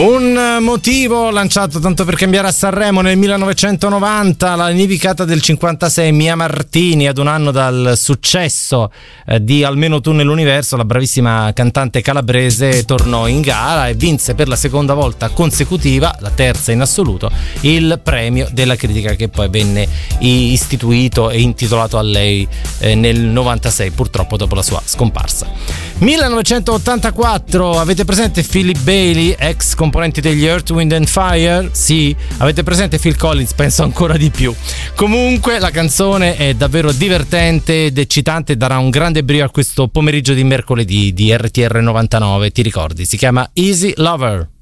Un motivo lanciato tanto per cambiare a Sanremo nel 1990, la nevicata del 56, Mia Martini. Ad un anno dal successo di Almeno tu nell'universo, la bravissima cantante calabrese tornò in gara e vinse per la seconda volta consecutiva, la terza in assoluto, il premio della critica, che poi venne istituito e intitolato a lei nel 96, purtroppo dopo la sua scomparsa. 1984, avete presente Philip Bailey, ex componenti degli Earth, Wind and Fire? Sì. Avete presente Phil Collins? Penso ancora di più. Comunque la canzone è davvero divertente ed eccitante, darà un grande brio a questo pomeriggio di mercoledì di RTR 99. Ti ricordi? Si chiama Easy Lover.